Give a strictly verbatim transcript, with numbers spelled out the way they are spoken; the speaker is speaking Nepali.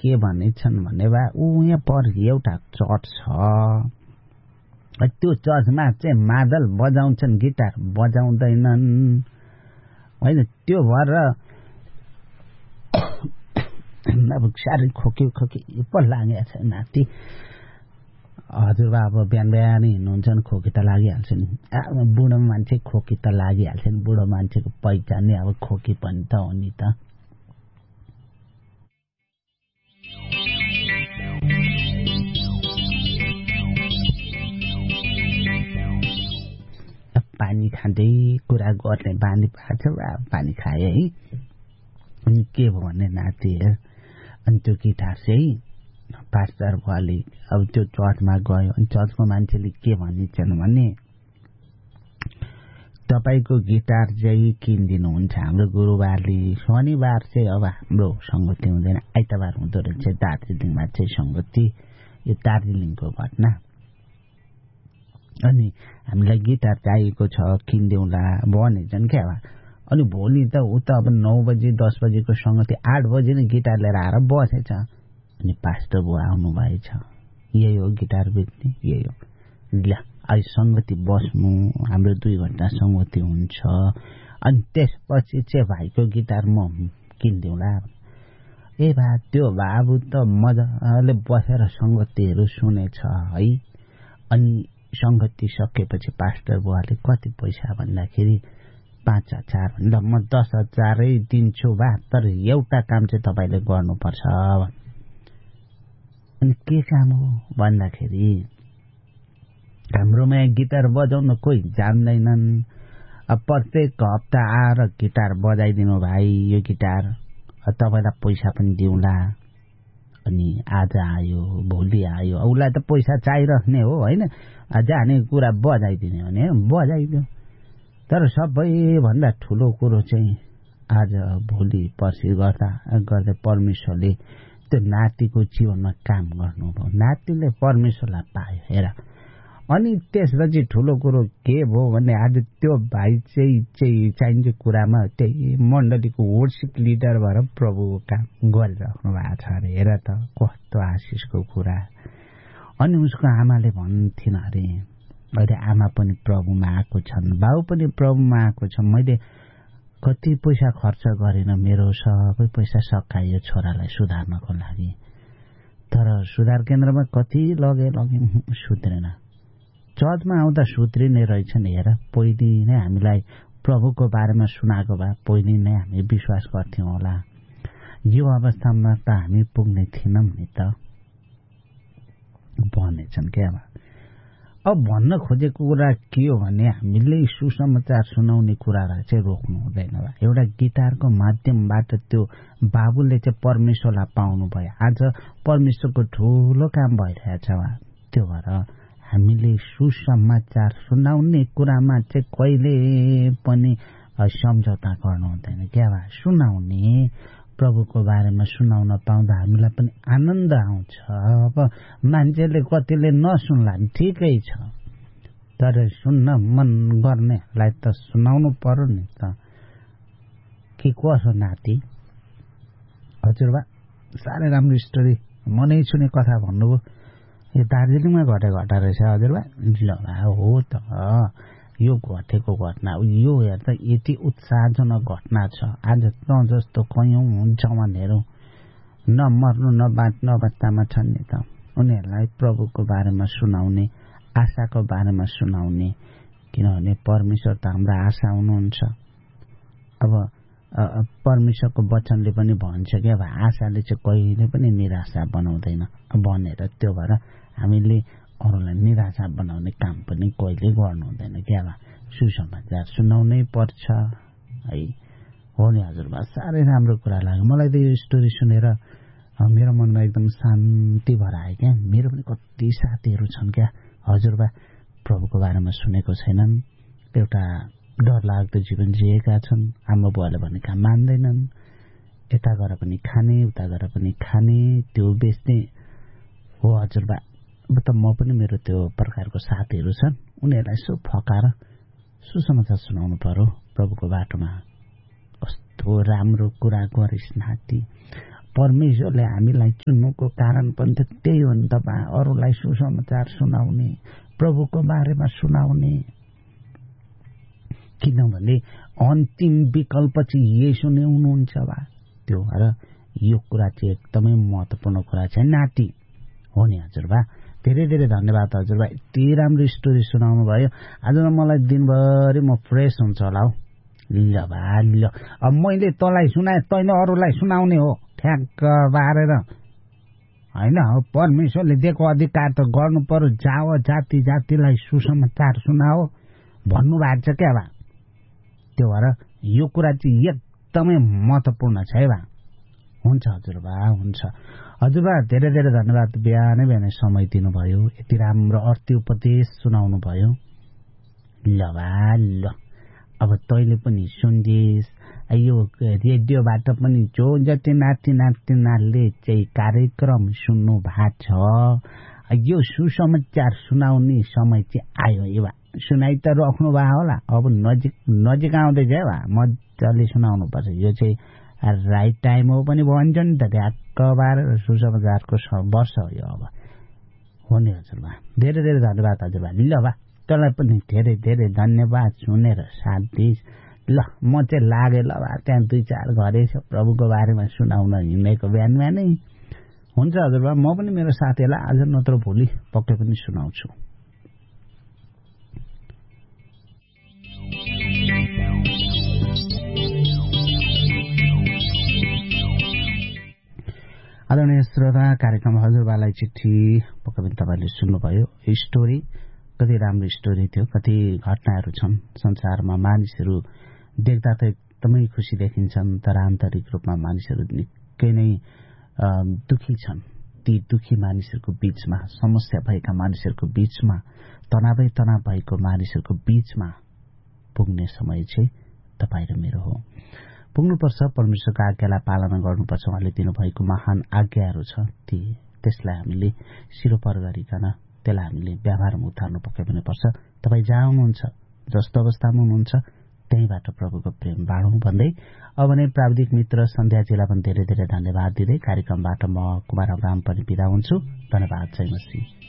के भनेछन् भने बा ऊ यहाँ पर एउटा चर्च छ, त्यो चर्चमा चाहिँ मादल बजाउँछन्, गिटार बजाउँदैनन् होइन। त्यो भएर अब साह्रै खोकी खोकी पो लागेको छ नाति। हजुरबा अब बिहान बिहान हिँड्नुहुन्छ नि खोकी त लागिहाल्छ नि। अब बुढो मान्छे खोकी त लागिहाल्छ नि, बुढो मान्छेको पहिचान नै अब खोकी पनि त हो नि त। पानी खाँदै कुरा गर्ने बानी भएको छ, पानी खाए है। अनि के भयो भने नाति अनि त्यो गिटार चाहिँ पास्टर बुवाले अब त्यो चर्चमा गयो। अनि चर्चको मान्छेले के भनिन्छन् भने तपाईँको गिटार चाहिँ किनिदिनुहुन्छ हाम्रो गुरुबारले। शनिबार चाहिँ अब हाम्रो सङ्गति हुँदैन, आइतबार हुँदो रहेछ दार्जिलिङमा चाहिँ सङ्गति। यो दार्जिलिङको घटना। अनि हामीलाई गिटार चाहिएको छ, किनिदेऊला भनेछन् क्या। अनि भोलि त ऊ त अब नौ बजी दस बजीको सङ्गति आठ बजी नै गिटार लिएर आएर बसेछ। अनि पास्टर बुवा आउनु भएछ, यही हो गिटार बेच्ने, यही हो ल आज सङ्गति बस्नु, हाम्रो दुई घन्टा सङ्गति हुन्छ। अनि त्यसपछि चाहिँ भाइको गिटार म किनिदेऊला। ए बा त्यो बाबु त मजाले बसेर सङ्गतिहरू सुनेछ है। अनि सङ्गति सकेपछि पास्टर बुवाले कति पैसा भन्दाखेरि पाँच हजार भन्दा म दस हजारै दिन्छु बा, तर एउटा काम चाहिँ तपाईँले गर्नुपर्छ। अनि के काम हो भन्दाखेरि हाम्रोमा गिटार बजाउन कोही जान्दैनन्, अब प्रत्येक हप्ता आएर गिटार बजाइदिनु भाइ, यो गिटार तपाईँलाई पैसा पनि दिउँला। अनि आज आयो भोलि आयो, उसलाई त पैसा चाहिराख्ने हो होइन, जाने कुरा बजाइदिने भने बजाइदियो। तर सबैभन्दा ठुलो कुरो चाहिँ आज भोलि पर्सि गर्दा गर्दै परमेश्वरले त्यो नातिको जीवनमा काम गर्नुभयो, नातिले परमेश्वरलाई पायो हेर। अनि त्यसपछि ठुलो कुरो के भयो भने आज त्यो भाइ चाहिँ चाहिँ चाहिने कुरामा त्यही मण्डलीको वर्सिप लिडर भएर प्रभुको काम गरिराख्नु भएको छ अरे। हेर त कस्तो आशिषको कुरा। अनि उसको आमाले भन्थिन् अरे अहिले आमा पनि प्रभुमा आएको छन्, बाउ पनि प्रभुमा आएको छ, मैले कति पैसा खर्च गरेन, मेरो सबै पैसा सकायो छोरालाई सुधार्नको लागि। तर सुधार केन्द्रमा कति लगे लगे सुध्रेन, चर्चमा आउँदा सुध्रिने रहेछ नि। हेर पहिले नै हामीलाई प्रभुको बारेमा सुनाएको भए पहिले नै हामी विश्वास गर्थ्यौँ होला, यो अवस्थामा त हामी पुग्ने थिएनौँ नि त भनेछन् क्या। अब भन्न खोजेको कुरा के हो भने हामीले सुसमाचार सुनाउने कुरालाई चाहिँ रोक्नु हुँदैन। एउटा गिटारको माध्यमबाट त्यो बाबुले चाहिँ परमेश्वरलाई पाउनु भयो, आज परमेश्वरको ठुलो काम भइरहेछ। त्यो भएर हामीले सुसमाचार सुनाउने कुरामा चाहिँ कहिले पनि सम्झौता गर्नु हुँदैन क्या। सुनाउने प्रभुको बारेमा सुनाउन पाउँदा हामीलाई पनि आनन्द आउँछ। अब मान्छेले कतिले नसुन्ला ठिकै छ, तर सुन्न मन गर्नेलाई त सुनाउनु पर्यो नि त। के कसो नाति? हजुरबा साह्रै राम्रो स्टोरी, मनै छुने कथा भन्नुभयो। यो दार्जिलिङमा घटे घटा रहेछ हजुरबा? ल हो त, यो घटेको घटना यो हेर्दा यति उत्साहजनक घटना छ। आज त जस्तो कयौं जवानहरू नमर्नु नबाँच्नु अवस्थामा छन् नि त, उनीहरूलाई प्रभुको बारेमा सुनाउने, आशाको बारेमा सुनाउने। किनभने परमेश्वर त हाम्रो आशा हुनुहुन्छ। अब परमेश्वरको वचनले पनि भन्छ क्या, आशाले चाहिँ कहिले पनि निराशा बनाउँदैन भनेर। त्यो भएर हामीले अरूलाई निराशा बनाउने काम पनि कहिले गर्नु हुँदैन क्या। सुसमाचार सुनाउनै पर्छ है। हो नि हजुरबा, साह्रै राम्रो कुरा लाग्यो मलाई त यो स्टोरी सुनेर। मेरो मनमा एकदम शान्ति भएर आयो क्या। मेरो पनि कति साथीहरू छन् क्या हजुरबा, प्रभुको बारेमा सुनेको छैनन्, एउटा डरलाग्दो जीवन जिएका छन्। आमा बुवाले भने काम मान्दैनन्, यता गएर पनि खाने उता गएर पनि खाने, त्यो बेच्ने। हो हजुरबा, अब त म पनि मेरो त्यो प्रकारको साथीहरू छन्, उनीहरूलाई यसो फकाएर सुसमाचार सुनाउनु पर्यो प्रभुको बाटोमा। कस्तो राम्रो कुरा गरिस् नाति। परमेश्वरले हामीलाई चुन्नुको कारण पनि त त्यही हो नि त। अरूलाई सुसमाचार सुनाउने, प्रभुको बारेमा सुनाउने, किनभने अन्तिम विकल्प चाहिँ येशू नै हुनुहुन्छ बा। त्यो भएर यो कुरा चाहिँ एकदमै महत्त्वपूर्ण कुरा छ नाति हो नि हजुरबा। धेरै धेरै धन्यवाद हजुरबा, यति राम्रो स्टोरी सुनाउनु भयो। आज मलाई दिनभरि म फ्रेस हुन्छ होला हौ। ल बा ल, अब मैले तँलाई सुनाए तैँले अरूलाई सुनाउने हो ठ्याक्क बारेर होइन। हो परमेश्वरले दिएको अधिकार त गर्नु पर्यो। जाओ जाति जातिलाई सुसमाचार सुनाओ भन्नुभएको छ क्या बा। त्यो भएर यो कुरा चाहिँ एकदमै महत्त्वपूर्ण छ है बा। हुन्छ हजुरबा, हुन्छ हजुरबा, धेरै धेरै धन्यवाद। बिहानै बिहानै समय दिनुभयो, यति राम्रो अर्थी उपदेश सुनाउनु भयो। ल बा ल, अब तैँले पनि सुन्दिस्, यो रेडियोबाट पनि जो जति नाति नातिनाले चाहिँ कार्यक्रम सुन्नु भएको छ, यो सुसमाचार सुनाउने समय चाहिँ आयो है बा। सुनाइ त राख्नु भयो होला, अब नजिक नजिक आउँदैछ है बा। मजाले सुनाउनु पर्छ। यो चाहिँ राइट टाइम हो पनि भन्छ नि त, ढ्याक्क बारेर सुसमाचारको वर्ष हो यो अब हो नि हजुरबा। धेरै धेरै धन्यवाद हजुरबा। ल बा, तँलाई पनि धेरै धेरै धन्यवाद सुनेर साथ दिइस्। ल म चाहिँ लागेँ ल बा, त्यहाँ दुई चार घरै छ प्रभुको बारेमा सुनाउन हिँडेको बिहान बिहानै। हुन्छ हजुरबा, म पनि मेरो साथीलाई आज नत्र भोलि पक्कै पनि सुनाउँछु। आदरणीय श्रोता, कार्यक्रम हजुरबालाई चिठी पक्कै पनि तपाईँले सुन्नुभयो। स्टोरी कति राम्रो स्टोरी थियो, कति घटनाहरू छन् संसारमा। मानिसहरू देख्दा त एकदमै खुसी देखिन्छन्, तर आन्तरिक रूपमा मानिसहरू निकै नै दुखी छन्। ती दुखी मानिसहरूको बीचमा, समस्या भएका मानिसहरूको बीचमा, तनावै तनाव भएको मानिसहरूको बीचमा पुग्ने समय चाहिँ तपाईँ र मेरो हो। पुग्नुपर्छ, परमेश्वरको आज्ञालाई पालना गर्नुपर्छ। उहाँले दिनुभएको महान आज्ञाहरू छ, ती त्यसलाई हामीले सिरोपर गरिकन त्यसलाई हामीले व्यवहारमा उतार्नु पक्कै पनि पर्छ। तपाईँ जहाँ हुनुहुन्छ, जस्तो अवस्थामा हुनुहुन्छ, त्यहीँबाट प्रभुको प्रेम बाँडौँ भन्दै अब नै प्राविधिक मित्र सन्ध्याजीलाई पनि धेरै धेरै धन्यवाद दिँदै कार्यक्रमबाट म कुमार अब्राहम पनि बिदा हुन्छु। धन्यवाद। जय मसीह।